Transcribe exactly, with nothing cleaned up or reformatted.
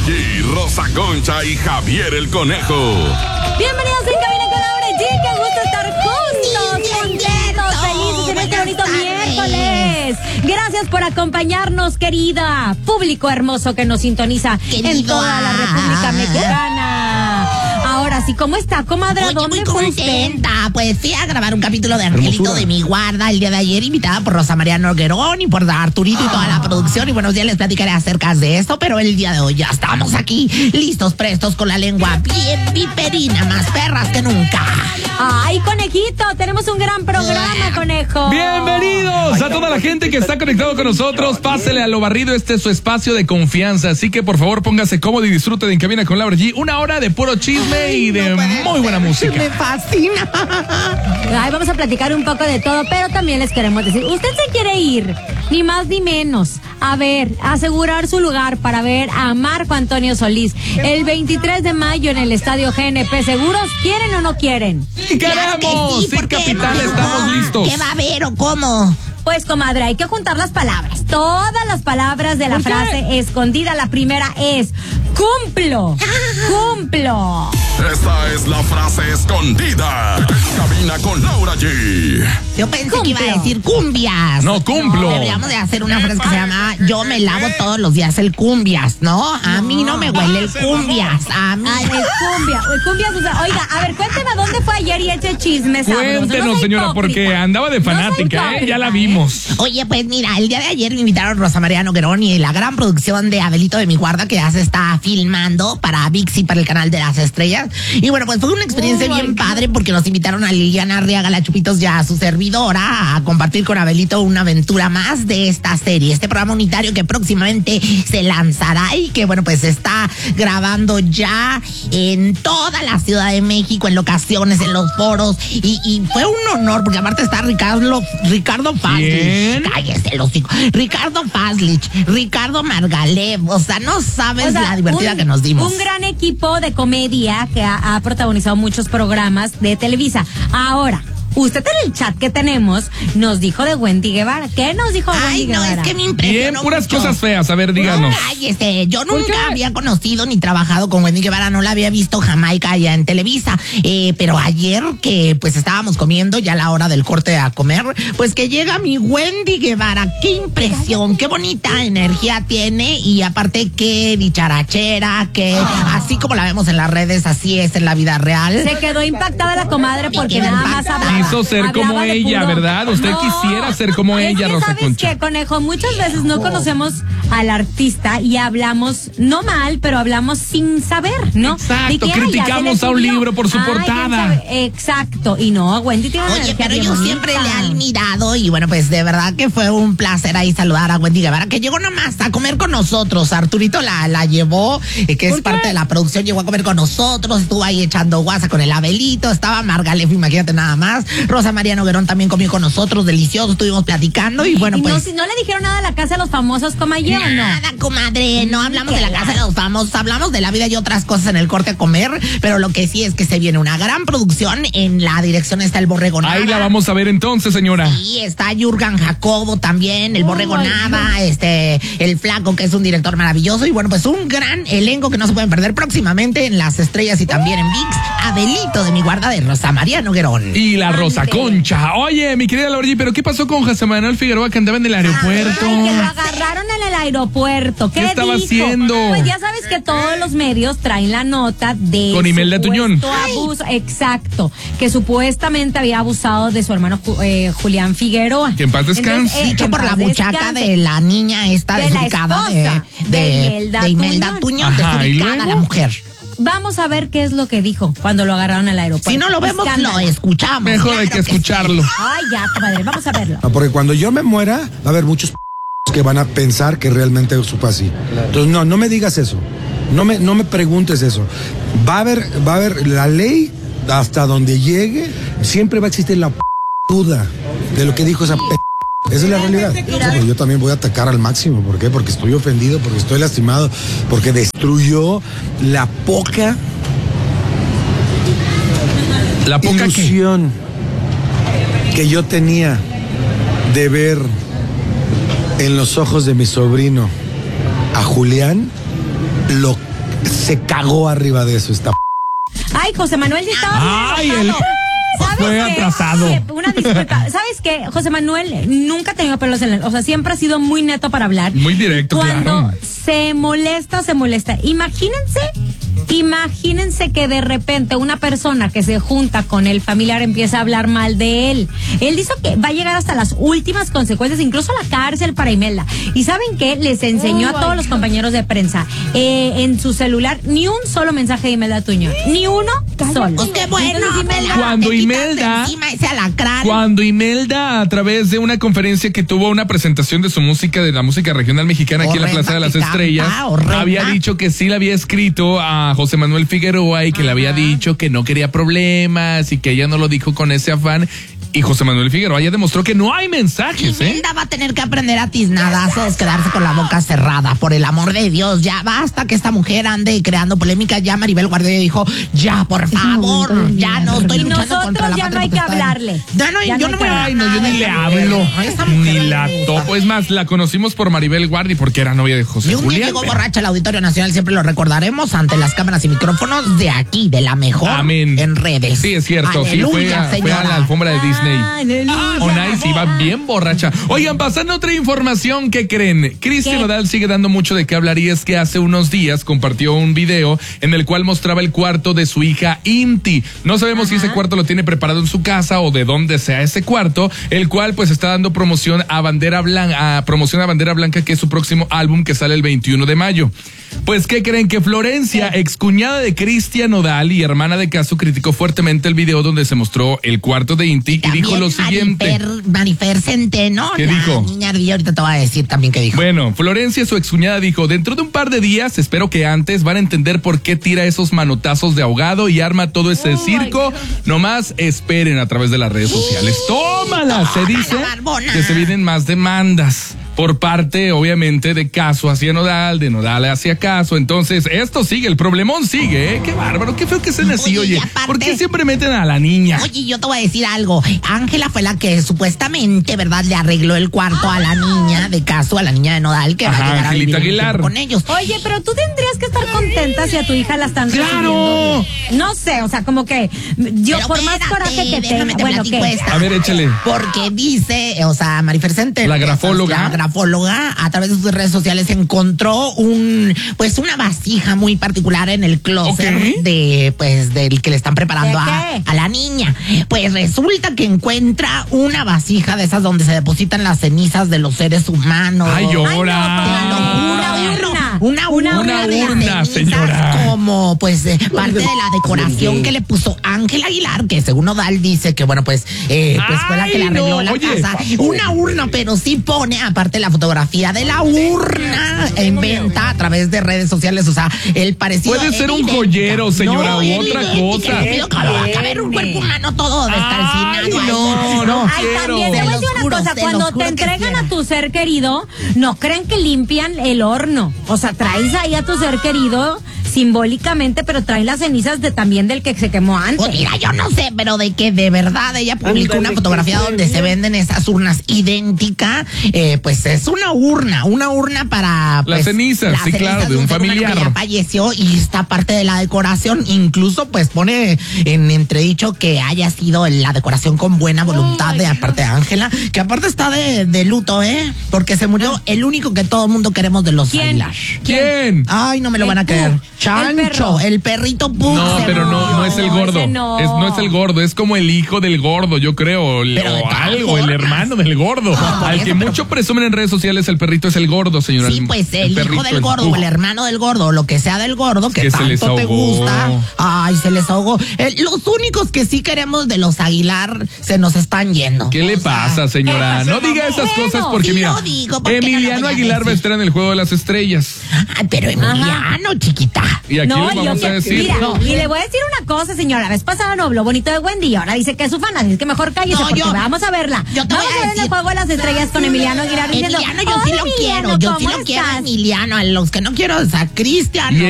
G, Rosa Concha y Javier el Conejo. Bienvenidos en Cabina con Laura G, qué gusto estar juntos, contentos, felices en este bonito miércoles. Gracias por acompañarnos, querida público hermoso que nos sintoniza Querido. en toda la República Mexicana. Ahora sí, ¿cómo está, comadre? Oye, ¿Dónde muy fue usted? contenta. Pues fui a grabar un capítulo de Angelito Hermosura. de mi guarda el día de ayer, invitada por Rosa María Noguerón y por Arturito y toda la producción. Y buenos días, les platicaré acerca de esto, pero el día de hoy ya estamos aquí, listos, prestos, con la lengua bien viperina, más perras que nunca. Ay, conejito, tenemos un gran programa, conejo. Bienvenidos a toda la gente que está conectado con nosotros. Pásele a lo barrido, este es su espacio de confianza. Así que por favor póngase cómodo y disfrute de En Cabina con Laura G. Una hora de puro chisme y de No puede muy buena ser, música. Me fascina. Ay, vamos a platicar un poco de todo, pero también les queremos decir, usted se quiere ir, ni más ni menos, a ver, asegurar su lugar para ver a Marco Antonio Solís el veintitrés de mayo en el Estadio G N P. ¿Seguros? ¿Quieren o no quieren? ¡Y queremos! Sí, ¿por qué capitán, no? estamos listos. ¿Qué va a haber o cómo? Pues, comadre, hay que juntar las palabras. Todas las palabras de la ¿Por qué? frase escondida. La primera es cumplo, cumplo. Esta es la frase escondida. En Cabina con Laura G. Yo pensé Cumplo. que iba a decir cumbias. No, cumplo. Deberíamos de hacer una frase que se llama yo me lavo todos los días el cumbias, ¿no? A mí no me huele el cumbias. A mí. Ay, el cumbia, el cumbia, o sea, oiga, a ver, cuénteme a dónde fue ayer y eche chisme sabroso. No Cuéntenos, sea señora, hipócrita. porque andaba de No sea fanática, ¿eh? hipócrita, Ya la ¿eh? vimos. Oye, pues mira, el día de ayer me invitaron Rosa María Noguerón y la gran producción de Abelito de mi guarda que ya se está filmando para ViX y para el canal de las estrellas. Y bueno, pues fue una experiencia Oh, bien my padre porque nos invitaron a Liliana Arriaga, la Chupitos, ya a su servidora, a compartir con Abelito una aventura más de esta serie, este programa unitario que próximamente se lanzará y que bueno, pues se está grabando ya en toda la Ciudad de México, en locaciones, en los foros. Y, y fue un honor porque aparte está Ricardo, Ricardo Faslich. ¿Quién? Cállese, los hijos. Ricardo Faslich, Ricardo Margalef, o sea, no sabes O sea, la divertida un- que nos dimos. Un gran equipo de comedia que ha, ha protagonizado muchos programas de Televisa. Ahora, usted en el chat que tenemos nos dijo de Wendy Guevara. ¿Qué nos dijo de Ay, Wendy no, Guevara? es que me Bien, impresionó puras mucho. cosas feas. A ver, díganos. Cállese, yo ¿Por nunca qué? había conocido ni trabajado con Wendy Guevara, no la había visto Jamaica allá en Televisa, eh, pero ayer que pues estábamos comiendo, ya a la hora del corte a comer, pues que llega mi Wendy Guevara, qué impresión, qué bonita energía tiene y aparte qué dicharachera, que así como la vemos en las redes, así es en la vida real. Se quedó impactada la comadre porque quedó nada más impactada. hablaba. Quiso ser como hablaba de ella, puro- ¿verdad? Usted quisiera ser como es ella, que, Rosa ¿sabes Concha. qué, conejo? Muchas veces no conocemos al artista y hablamos, no mal, pero hablamos sin saber, ¿no? Exacto, De que, ay, ya se le criticamos a un subió. libro por su Ay, quién portada. sabe. Exacto. Y no, Wendy tiene una Oye, energía pero bien yo bonita. siempre le he admirado y bueno, pues de verdad que fue un placer ahí saludar a Wendy Guevara, que llegó nomás a comer con nosotros. Arturito la, la llevó, eh, que es ¿Por qué? parte de la producción, llegó a comer con nosotros, estuvo ahí echando guasa con el Abelito, estaba Margalef, imagínate nada más. Rosa María Noguerón también comió con nosotros, delicioso, estuvimos platicando y bueno, Y no, pues... si no le dijeron nada a la casa de los famosos como ayer, ¿o no? Nada, comadre, no hablamos qué de la casa de los famosos, hablamos de la vida y otras cosas en el corte a comer, pero lo que sí es que se viene una gran producción, en la dirección está el Borrego Nava. Ahí la vamos a ver entonces, señora. Sí, está Jürgen Jacobo también, el Oh, Borrego my Nava, este, el Flaco, que es un director maravilloso, y bueno, pues un gran elenco que no se pueden perder próximamente en Las Estrellas y también en ViX, Abelito de mi guarda de Rosa María Noguerón. Y la Rosa Ande. Concha. Oye, mi querida Laura G, ¿pero qué pasó con José Manuel Figueroa que andaba en el aeropuerto? Ay, que lo agarraron en el aeropuerto. ¿Qué, ¿Qué estaba dijo? haciendo? Pues ya sabes que todos los medios traen la nota de Con Imelda Tuñón. supuesto abuso, exacto, que supuestamente había abusado de su hermano Ju- eh, Julián Figueroa. Que en paz descanse. Entonces, eh, Dicho que en por la paz muchaca descanse. de la niña esta De la desubicada de, esposa de, de Imelda de Imelda Tuñón. Tuñón, Ajá, ¿y desubicada luego? la mujer. Vamos a ver qué es lo que dijo cuando lo agarraron al aeropuerto. Si no lo vemos, Escándalo. lo escuchamos. Mejor hay claro que sí. escucharlo. Ay, ya, comadre, vamos a verlo. No, porque cuando yo me muera, va a haber muchos que van a pensar que realmente fue así. Entonces, no, no me digas eso. No me, no me preguntes eso. Va a haber, va a haber la ley hasta donde llegue, siempre va a existir la p duda de lo que dijo esa p. Esa es la realidad. O sea, pues yo también voy a atacar al máximo. ¿Por qué? Porque estoy ofendido, porque estoy lastimado, porque destruyó la poca La poca que... ilusión que yo tenía de ver en los ojos de mi sobrino a Julián lo se cagó arriba de eso esta. Ay, José Manuel ya estaba. Ay, el ¿Sabes fue qué? atrasado. Oye, una disculpa. ¿Sabes qué? José Manuel nunca ha tenido pelos en la... O sea, siempre ha sido muy neto para hablar. Muy directo, Cuando claro. se molesta, se molesta. Imagínense, imagínense que de repente una persona que se junta con el familiar empieza a hablar mal de él. Él dice que va a llegar hasta las últimas consecuencias, incluso a la cárcel para Imelda. ¿Y saben qué? Les enseñó Oh, a todos my los God. compañeros de prensa eh, en su celular ni un solo mensaje de Imelda Tuño. Ni uno solo. Pues qué bueno, Entonces, Imelda, Cuando te quitas de Imelda- encima ese alacrán. Cuando Imelda, a través de una conferencia que tuvo una presentación de su música, de la música regional mexicana aquí en la Horrenda Plaza de las que canta, Estrellas, horrenda. había dicho que sí le había escrito a José Manuel Figueroa y que le había dicho que no quería problemas y que ella no lo dijo con ese afán. Y José Manuel Figueroa ya demostró que no hay mensajes, ¿eh? Imelda va a tener que aprender a tiznadazos, quedarse con la boca cerrada. Por el amor de Dios, ya basta que esta mujer ande creando polémica. Ya Maribel Guardia dijo, ya, por favor, ya no estoy Y luchando contra nosotros la ya patria no hay que potestad. hablarle. Ya no, Ya yo no no hay que me Ay, no, yo ni le hablo. A esa mujer Ni la me gusta. topo. Es más, la conocimos por Maribel Guardi porque era novia de José Y un día Julián. llegó pero- borracha al Auditorio Nacional, siempre lo recordaremos ante las cámaras y micrófonos de aquí, de la mejor Amén. en redes. Sí, es cierto. Sí, fue, Aleluya, a, fue a señora. la alfombra de Disney. Aleluya. Onay se iba bien borracha. Oigan, pasando a otra información, ¿qué creen? Cristian ¿Qué? Nodal sigue dando mucho de qué hablar y es que hace unos días compartió un video en el cual mostraba el cuarto de su hija Inti. No sabemos si ese cuarto lo tiene preparado en su casa o de dónde sea ese cuarto, el cual pues está dando promoción a Bandera Blanca, a promoción a Bandera Blanca, que es su próximo álbum que sale el veintiuno de mayo. Pues, ¿qué creen? Que Florencia, excuñada de Cristian Nodal y hermana de Casu, criticó fuertemente el video donde se mostró el cuarto de Inti y También dijo lo siguiente. Marifer, Marifer Centeno, ¿Qué la dijo? niña ardilla, ahorita te voy a decir también qué dijo. Bueno, Florencia, su excuñada, dijo, dentro de un par de días, espero que antes, van a entender por qué tira esos manotazos de ahogado y arma todo ese circo. Nomás esperen a través de las redes sociales. ¡Tómala! Se Tómala, dice Barbona. que se vienen más demandas por parte, obviamente, de Casu hacia Nodal, de Nodal hacia Casu. Entonces, esto sigue, el problemón sigue, ¿eh? Qué bárbaro, qué feo que se así, Oye, y oye. aparte- ¿Por qué siempre meten a la niña? Oye, yo te voy a decir algo. Ángela fue la que supuestamente, ¿verdad?, le arregló el cuarto a la niña de Casu, a la niña de Nodal, que va Ajá, a llegar a Angelita vivir un Aguilar. tiempo con ellos. Oye, pero tú tendrías que estar contenta si a tu hija la están ¡Claro! recibiendo. No sé, o sea, como que yo Pero por más espérate, coraje que déjame tenga, te bueno, platico ¿qué? esta. A ver, échale. Porque dice, o sea, Marifer Centeno, La grafóloga. La grafóloga, a través de sus redes sociales encontró un, pues una vasija muy particular en el closet Ok. de, pues, del que le están preparando ¿De a, qué? a la niña. Pues resulta que encuentra una vasija de esas donde se depositan las cenizas de los seres humanos. ¡Ay, Ay, no, llora! Te lo juro, Una te lo- urna. Una urna, Una de urna, cenizas señora. como pues eh, parte de la decoración que le puso Ángel Aguilar, que según Nodal dice que bueno pues eh, pues fue la que le Ay, arregló no, la oye. casa. Una urna, pero sí pone aparte la fotografía de la urna en venta a través de redes sociales, o sea, el parecido. Puede ser un evidente. joyero, señora, No, u otra evidente, cosa. que le pido que va a caber un cuerpo humano todo descalcinado. Ay, ahí. no, no Ay, quiero. también te voy a decir Se los una juro, cosa, se cuando los juro te que entregan sí. a tu ser querido, no creen que limpian el horno. O sea, traes ahí a tu ser querido simbólicamente, pero traes las cenizas de también del que se quemó antes. Pues mira, yo no sé, pero de que de verdad ella publicó una fotografía donde se venden esas urnas idénticas, eh, pues es una urna, una urna para Las pues, cenizas, las sí, claro, de un ser humano familiar. que ya falleció y está parte de la decoración, incluso pues pone en entredicho que haya sido la decoración con buena voluntad de aparte de Ángela, que aparte está de, de luto, ¿eh? Porque se murió el único que todo el mundo queremos de los ¿Quién? Aguilar. ¿Quién? Ay, no me lo El van a Pug, creer. el Chancho, perro. el, perrito Pug. No, se pero no, murió. no es el No, gordo. ese no. Es, no es el gordo, es como el hijo del gordo, yo creo. el- Pero de o todas algo, el formas. hermano del gordo. No, por Al eso, que pero- mucho presumen en redes sociales, el perrito es el gordo, señora. Sí, pues el, hijo perrito, del el gordo Pug. o el hermano del gordo, lo que sea del gordo, que, Que se les tanto te ahogó. gusta. Ay, se les ahogó. Eh, los únicos que sí queremos de los Aguilar se nos están yendo. ¿Qué le O sea, pasa, señora? ¿qué No pasó? diga esas Bueno, cosas porque sí mira, lo digo, ¿por qué no lo Emiliano voy a Aguilar va a decir? estar en el Juego de las Estrellas. Ay, pero Emiliano, chiquita. Y aquí no, les yo vamos que- a decir. mira, No. y le voy a decir una cosa, señora. La vez pasada no habló bonito de Wendy y ahora dice que es su fan, así es que mejor cállese No, porque yo- vamos a verla. yo te vamos voy a a ver el decir- Juego de las Estrellas con Emiliano Aguilar diciendo, Emiliano, yo sí "Hola, lo Emiliano, quiero. Yo sí ¿cómo lo quiero a estás?". Emiliano. A los que no quiero es a Cristian. Y